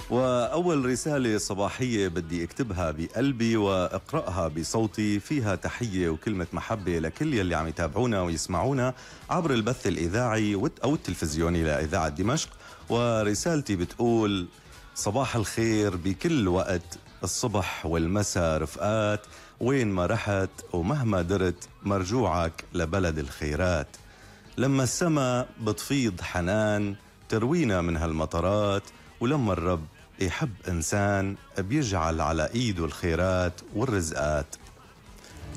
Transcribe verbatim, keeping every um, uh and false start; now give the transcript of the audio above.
وأول رسالة صباحية بدي أكتبها بقلبي وأقرأها بصوتي، فيها تحية وكلمة محبة لكل يلي عم يتابعونا ويسمعونا عبر البث الإذاعي أو التلفزيوني لإذاعة دمشق. ورسالتي بتقول: صباح الخير بكل وقت، الصبح والمساء رفقات، وين ما رحت ومهما درت مرجوعك لبلد الخيرات. لما السما بتفيض حنان تروينا من هالمطرات، ولما الرب يحب إنسان بيجعل على إيده الخيرات والرزقات.